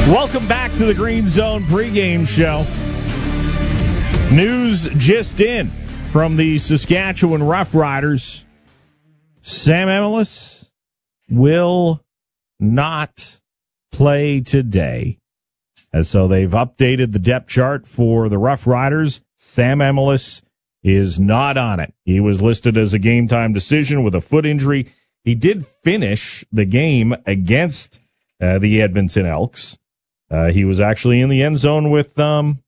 Welcome back to the Green Zone pregame show. News just in from the Saskatchewan Roughriders. Sam Emilus will not play today. And so they've updated the depth chart for the Roughriders. Sam Emilus is not on it. He was listed as a game-time decision with a foot injury. He did finish the game against the Edmonton Elks. He was actually in the end zone with Daniel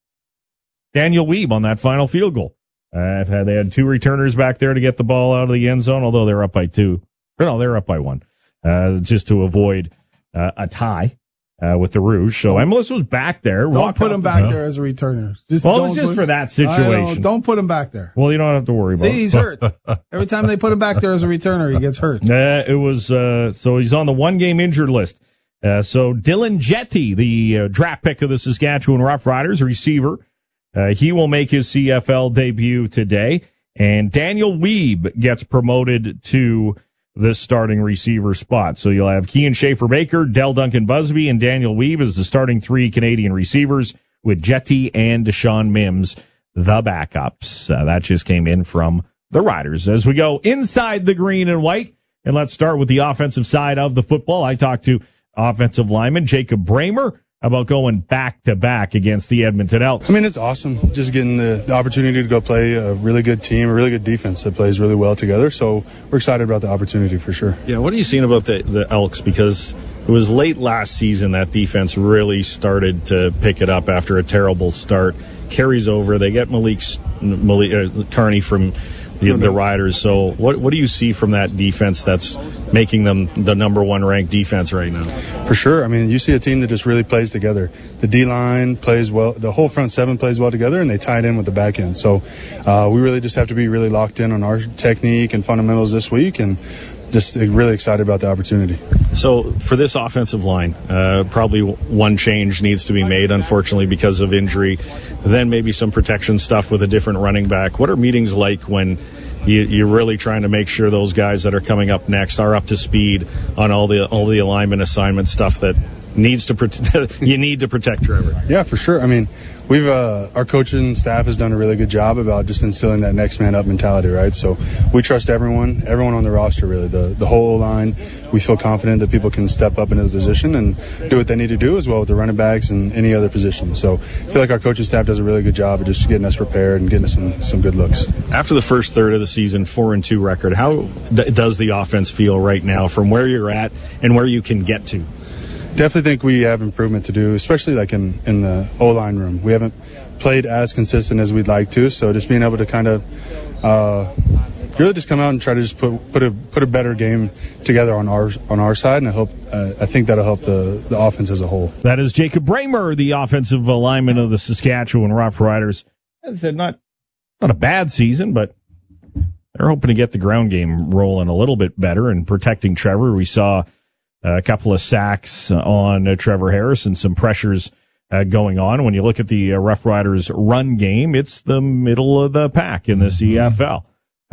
Wiebe on that final field goal. They had two returners back there to get the ball out of the end zone, although they're up by two. No, they're up by one, just to avoid a tie with the Rouge. So Emilus was back there. Don't put him back there as a returner. It was just for that situation. Don't put him back there. Well, you don't have to worry about it. See, he's hurt. Every time they put him back there as a returner, he gets hurt. It was so he's on the one-game injured list. So Dylan Jetty, the draft pick of the Saskatchewan Roughriders, receiver, he will make his CFL debut today. And Daniel Wiebe gets promoted to this starting receiver spot. So you'll have Kean Schaefer-Baker, Del Duncan-Busby, and Daniel Wiebe as the starting three Canadian receivers, with Jetty and Deshaun Mims, the backups. That just came in from the Riders. As we go inside the green and white, and let's start with the offensive side of the football. I talked to offensive lineman Jacob Bramer about going back-to-back against the Edmonton Elks. I mean, it's awesome just getting the opportunity to go play a really good team, a really good defense that plays really well together. So we're excited about the opportunity for sure. Yeah, what are you seeing about the Elks? Because it was late last season that defense really started to pick it up after a terrible start. Carries over. They get Malik Carney from the Riders. So what do you see from that defense that's making them the number one ranked defense right now? For sure. I mean, you see a team that just really plays together. The D-line plays well. The whole front seven plays well together, and they tie it in with the back end. So we really just have to be really locked in on our technique and fundamentals this week, and just really excited about the opportunity. So for this offensive line, probably one change needs to be made, unfortunately, because of injury. Then maybe some protection stuff with a different running back. What are meetings like when you're really trying to make sure those guys that are coming up next are up to speed on all the alignment assignment stuff that needs to you need to protect Trevor? Yeah, for sure. I mean, we've our coaching staff has done a really good job about just instilling that next man up mentality, right? So we trust everyone on the roster, really, the whole line. We feel confident that people can step up into the position and do what they need to do, as well with the running backs and any other position. So I feel like our coaching staff does a really good job of just getting us prepared and getting us some good looks. After the first third of the season, 4-2 record, how does the offense feel right now from where you're at and where you can get to? Definitely think we have improvement to do, especially like in the O-line room. We haven't played as consistent as we'd like to, so just being able to kind of really just come out and try to just put a better game together on our side, and I think that'll help the offense as a whole. That is Jacob Bramer, the offensive lineman of the Saskatchewan Roughriders. As I said, not a bad season, but they're hoping to get the ground game rolling a little bit better and protecting Trevor. We saw a couple of sacks on Trevor Harris and some pressures going on. When you look at the Roughriders run game, it's the middle of the pack in the CFL.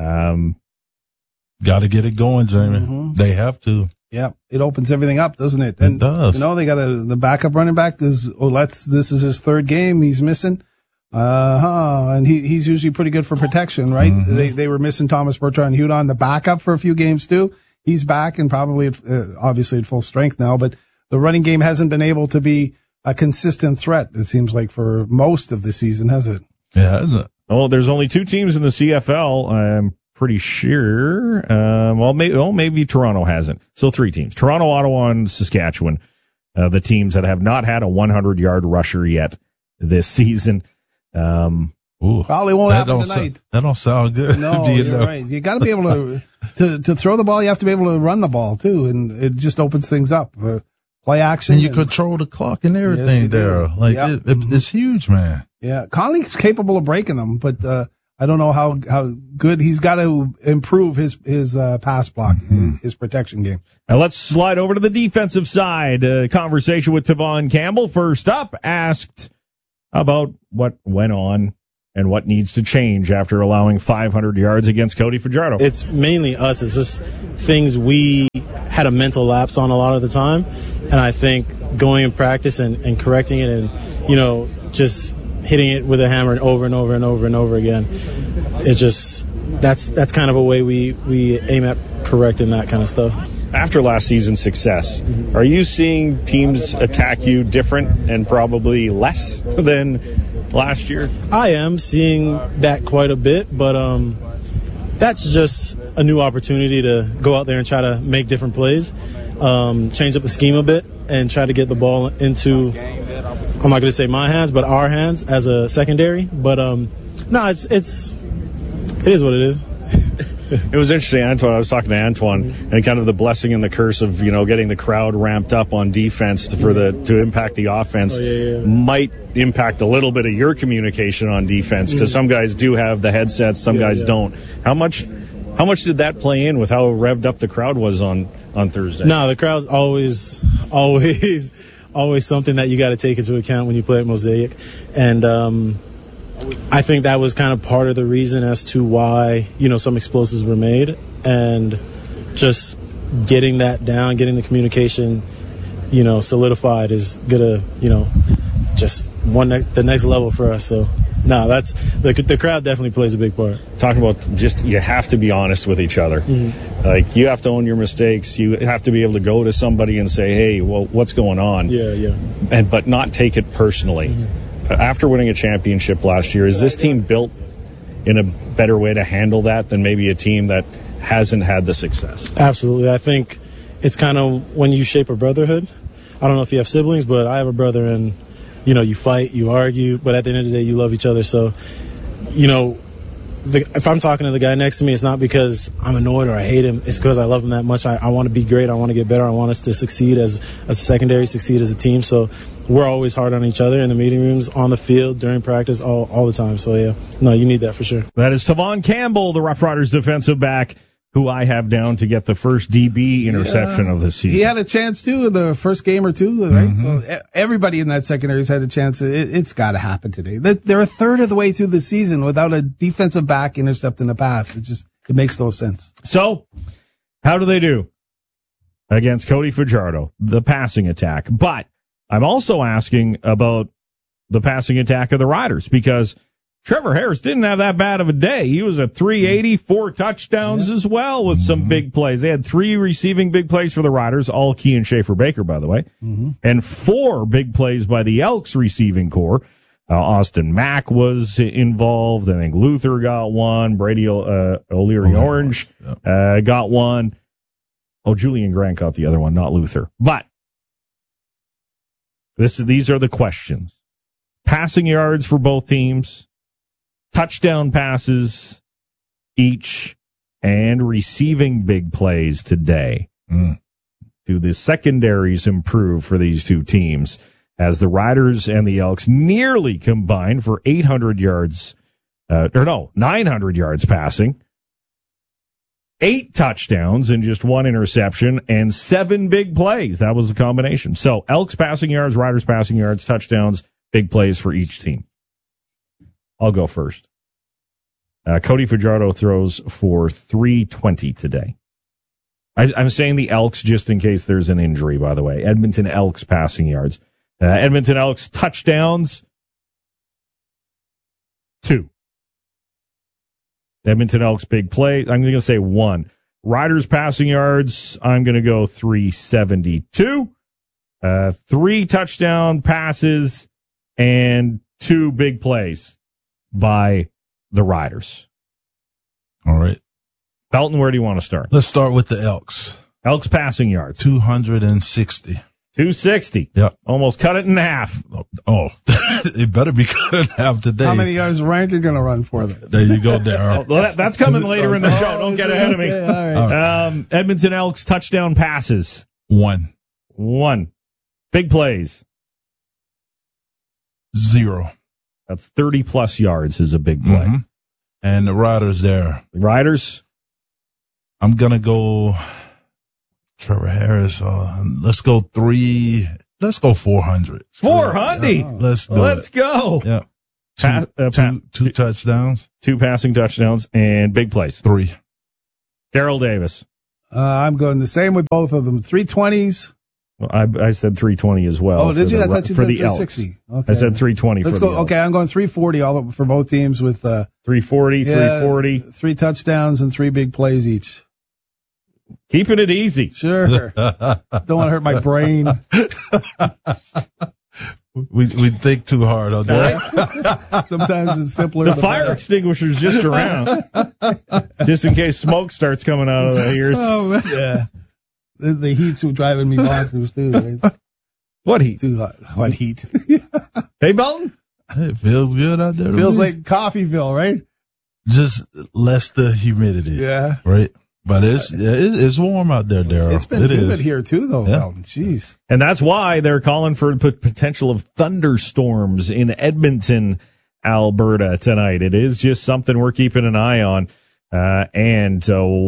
Got to get it going, Jamie. Mm-hmm. They have to. Yeah, it opens everything up, doesn't it? And, it does. You know, they got the backup running back. This is his third game. He's missing. And he's usually pretty good for protection, right? Mm-hmm. They were missing Thomas Bertrand Hudon, the backup, for a few games too. He's back and probably obviously at full strength now, but the running game hasn't been able to be a consistent threat, it seems like, for most of the season, has it? Yeah, has it? Oh, there's only two teams in the CFL, I'm pretty sure. Maybe Toronto hasn't. So three teams. Toronto, Ottawa, and Saskatchewan, the teams that have not had a 100-yard rusher yet this season. Probably won't happen tonight. That don't sound good. No, you're right. You got to be able to throw the ball. You have to be able to run the ball too, and it just opens things up. Play action. And you control the clock and everything there. Like it's huge, man. Yeah, Conley's capable of breaking them, but I don't know how good. He's got to improve his pass block, his protection game. Now let's slide over to the defensive side. Conversation with Tavon Campbell. First up, asked about what went on and what needs to change after allowing 500 yards against Cody Fajardo. It's mainly us. It's just things we had a mental lapse on a lot of the time. And I think going in practice and correcting it and, just hitting it with a hammer over and over and over and over again, it's just, that's kind of a way we aim at correcting that kind of stuff. After last season's success, are you seeing teams attack you different and probably less than last year? I am seeing that quite a bit, but that's just a new opportunity to go out there and try to make different plays, change up the scheme a bit, and try to get the ball into, I'm not going to say my hands, but our hands as a secondary. But no, it is what it is. It was interesting, Antoine. I was talking to Antoine, and kind of the blessing and the curse of getting the crowd ramped up on defense to impact the offense might impact a little bit of your communication on defense, because some guys do have the headsets, some guys don't. How much did that play in with how revved up the crowd was on Thursday? No, the crowd's always something that you got to take into account when you play at Mosaic, and I think that was kind of part of the reason as to why, some explosives were made, and just getting that down, getting the communication, solidified is gonna, just the next level for us. So, no, that's the crowd definitely plays a big part. Talking about just, you have to be honest with each other. Mm-hmm. Like, you have to own your mistakes. You have to be able to go to somebody and say, hey, well, what's going on? Yeah. But not take it personally. Mm-hmm. After winning a championship last year, is this team built in a better way to handle that than maybe a team that hasn't had the success? Absolutely. I think it's kind of when you shape a brotherhood. I don't know if you have siblings, but I have a brother, and, you fight, you argue, but at the end of the day, you love each other. So, if I'm talking to the guy next to me, it's not because I'm annoyed or I hate him. It's because I love him that much. I want to be great. I want to get better. I want us to succeed as a secondary, succeed as a team. So we're always hard on each other in the meeting rooms, on the field, during practice, all the time. So, yeah, no, you need that for sure. That is Tavon Campbell, the Rough Riders defensive back, who I have down to get the first DB interception of the season. He had a chance, too, in the first game or two, right? Mm-hmm. So everybody in that secondary's had a chance. It's got to happen today. They're a third of the way through the season without a defensive back intercepting a pass. It makes no sense. So, how do they do against Cody Fajardo, the passing attack? But I'm also asking about the passing attack of the Riders, because Trevor Harris didn't have that bad of a day. He was at 380, 4 touchdowns as well, with some big plays. They had 3 receiving big plays for the Riders, all Kean Schaefer-Baker, by the way, and 4 big plays by the Elks receiving corps. Austin Mack was involved. I think Luther got one. Brady O'Leary Orange got one. Oh, Julian Grant got the other one, not Luther. But these are the questions. Passing yards for both teams, touchdown passes each, and receiving big plays today. Do the secondaries improve for these two teams, as the Riders and the Elks nearly combined for 900 yards passing, 8 touchdowns and just 1 interception, and 7 big plays. That was the combination. So Elks passing yards, Riders passing yards, touchdowns, big plays for each team. I'll go first. Cody Fajardo throws for 320 today. I'm saying the Elks just in case there's an injury, by the way. Edmonton Elks passing yards. Edmonton Elks touchdowns, 2. Edmonton Elks big play, I'm going to say 1. Riders passing yards, I'm going to go 372. 3 touchdown passes and 2 big plays by the Riders. All right. Belton, where do you want to start? Let's start with the Elks. Elks passing yards. 260. 260. Yep. Almost cut it in half. Oh, it better be cut in half today. How many yards Rankin going to run for that? There you go, Darryl. Well, that's coming later in the show. Don't get ahead of me. All right. Edmonton Elks touchdown passes. 1. Big plays. 0. That's 30-plus yards is a big play. Mm-hmm. And the Riders there. The Riders? I'm going to go Trevor Harris. Let's go 400. 400? Let's go. Yeah. Two touchdowns. 2 passing touchdowns and big plays. 3. Daryl Davis. I'm going the same with both of them. 320s I said 320 as well. Oh, did you? I thought you said 360. Okay. I said 320 Let's for go. the Elks. Okay, I'm going 340 for both teams with 340, 340. 3 touchdowns and 3 big plays each. Keeping it easy. Sure. Don't want to hurt my brain. We think too hard on that. Sometimes it's simpler. The fire extinguisher's just around, just in case smoke starts coming out of the ears. Oh, man. Yeah. The heat's driving me bonkers too. Right? What heat? Too hot. What heat? Hey, Belton? It feels good out there. Feels like Coffeeville, right? Just less the humidity. Yeah. Right. But it's warm out there, Daryl. It's been humid here too, though. Yeah. Belton. Jeez. And that's why they're calling for the potential of thunderstorms in Edmonton, Alberta tonight. It is just something we're keeping an eye on. And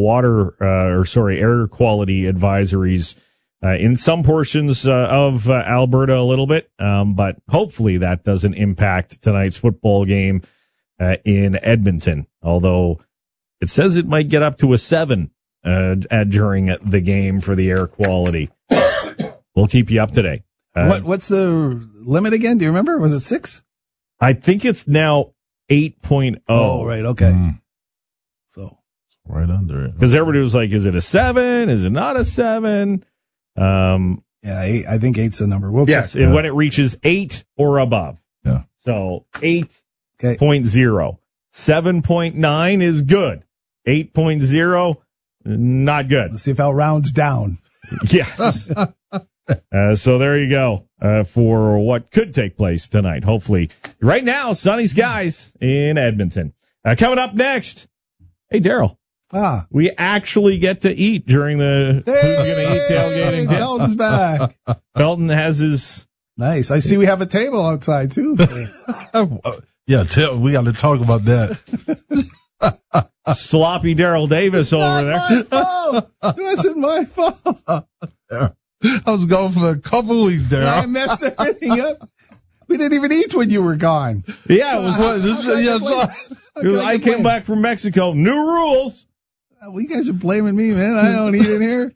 air quality advisories in some portions of Alberta a little bit, but hopefully that doesn't impact tonight's football game in Edmonton, although it says it might get up to a 7 during the game for the air quality. We'll keep you up to date. What's the limit again? Do you remember? Was it 6? I think it's now 8.0. Oh, right. Okay. So right under it. Because everybody was like, is it a 7? Is it not a 7? Yeah, 8, I think 8's the number. We'll yes, check. when it reaches 8 or above. Yeah. So 8.0. 7.9 is good. 8.0, not good. Let's see if it rounds down. Yes. So there you go for what could take place tonight. Hopefully. Right now, sunny skies in Edmonton. Coming up next. Hey, Daryl. We actually get to eat during the Who's Gonna Eat tailgating. Belton's back. Belton has his... Nice. I see we have a table outside, too. Yeah, we got to talk about that. Sloppy Daryl Davis over there. My fault. It wasn't my fault. I was gone for a couple weeks there. I messed everything up. We didn't even eat when you were gone. Yeah, it was. I came back from Mexico. New rules. Well, you guys are blaming me, man. I don't eat in here.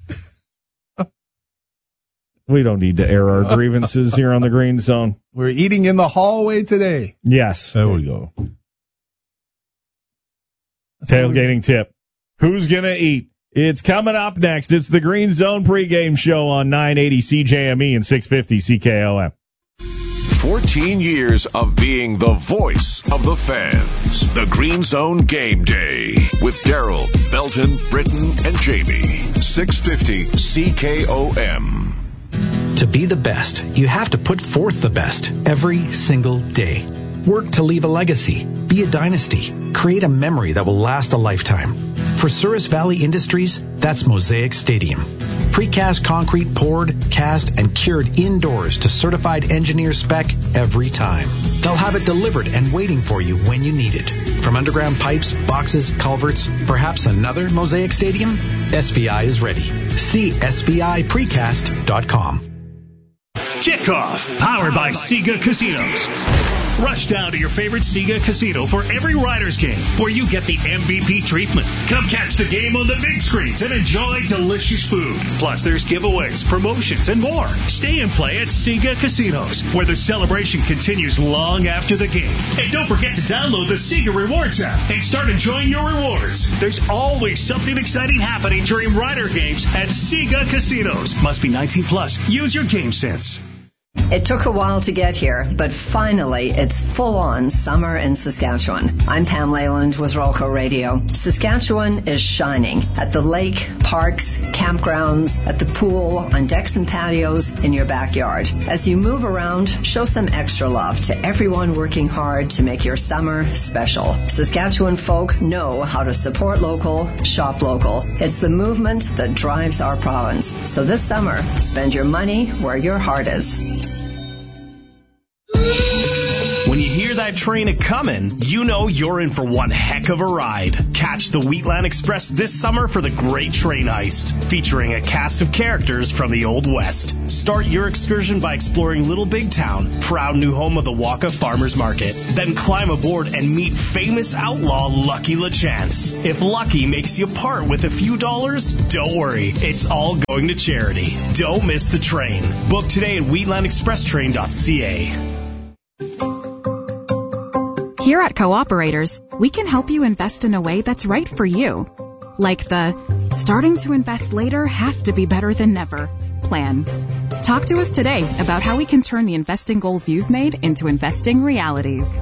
We don't need to air our grievances here on the Green Zone. We're eating in the hallway today. Yes. There we go. Tailgating tip. Who's going to eat? It's coming up next. It's the Green Zone pregame show on 980 CJME and 650 CKOM. 14 years of being the voice of the fans. The Green Zone Game Day with Daryl, Belton, Britton, and Jamie. 650 CKOM. To be the best, you have to put forth the best every single day. Work to leave a legacy, be a dynasty, create a memory that will last a lifetime. For Souris Valley Industries, that's Mosaic Stadium. Precast concrete poured, cast, and cured indoors to certified engineer spec every time. They'll have it delivered and waiting for you when you need it. From underground pipes, boxes, culverts, perhaps another Mosaic Stadium? SVI is ready. See SVIPrecast.com. Kickoff, powered by Sega Casinos. Rush down to your favorite Sega casino for every Riders game, where you get the MVP treatment. Come catch the game on the big screens and enjoy delicious food. Plus, there's giveaways, promotions, and more. Stay and play at Sega Casinos, where the celebration continues long after the game. And don't forget to download the Sega Rewards app and start enjoying your rewards. There's always something exciting happening during Rider games at Sega Casinos. Must be 18 plus. Use your game sense. It took a while to get here, but finally it's full-on summer in Saskatchewan. I'm Pam Leyland with Rolco Radio. Saskatchewan is shining at the lake, parks, campgrounds, at the pool, on decks and patios, in your backyard. As you move around, show some extra love to everyone working hard to make your summer special. Saskatchewan folk know how to support local, shop local. It's the movement that drives our province. So this summer, spend your money where your heart is. When you hear that train a-comin', you know you're in for one heck of a ride. Catch the Wheatland Express this summer for the Great Train Heist, featuring a cast of characters from the Old West. Start your excursion by exploring Little Big Town, proud new home of the Waka Farmers Market. Then climb aboard and meet famous outlaw Lucky LaChance. If Lucky makes you part with a few dollars, don't worry, it's all going to charity. Don't miss the train. Book today at wheatlandexpresstrain.ca. Here at Cooperators, we can help you invest in a way that's right for you. Like the starting to invest later has to be better than never plan. Talk to us today about how we can turn the investing goals you've made into investing realities.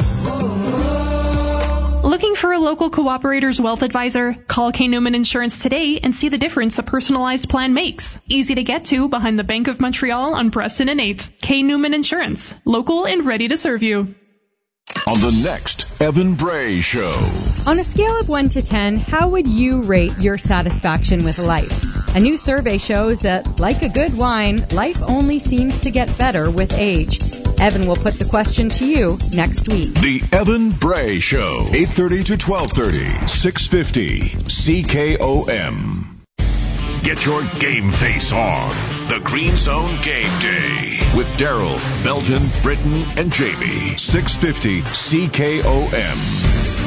Looking for a local Cooperator's wealth advisor? Call K. Newman Insurance today and see the difference a personalized plan makes. Easy to get to behind the Bank of Montreal on Preston and 8th. K. Newman Insurance. Local and ready to serve you. On the next Evan Bray Show. On a scale of 1 to 10, how would you rate your satisfaction with life? A new survey shows that, like a good wine, life only seems to get better with age. Evan will put the question to you next week. The Evan Bray Show, 8:30 to 12:30, 650 CKOM. Get your game face on. The Green Zone Game Day with Daryl, Belton, Britton, and Jamie. 650 CKOM.